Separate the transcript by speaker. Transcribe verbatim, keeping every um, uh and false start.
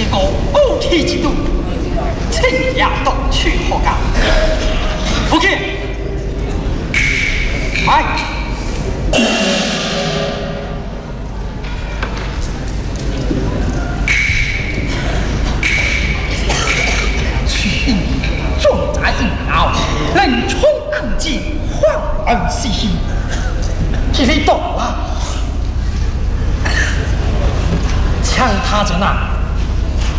Speaker 1: 个无体之徒，请也动去何干？不给，来。去应重在应脑，能冲可见，焕然西行。这里懂了。枪他着那